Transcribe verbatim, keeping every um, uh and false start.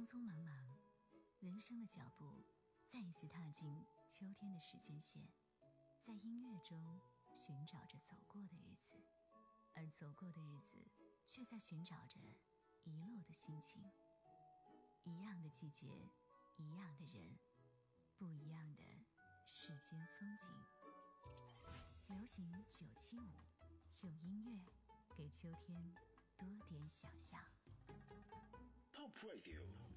匆匆忙忙，人生的脚步再一次踏进秋天的时间线，在音乐中寻找着走过的日子，而走过的日子却在寻找着遗落的心情。一样的季节，一样的人，不一样的世间风景。流行九七五，用音乐给秋天多点想象。 Top Radio